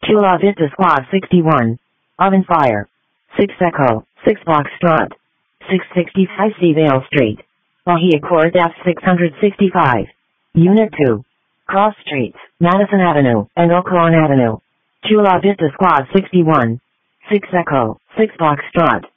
Chula Vista Squad 61. Oven Fire. 6 Echo, 6 Foxtrot. 665 Seavale Street. Bahia Court F 665. Unit 2. Cross Streets, Madison Avenue, and Oaklawn Avenue. Chula Vista Squad 61. 6 Echo, 6 Foxtrot.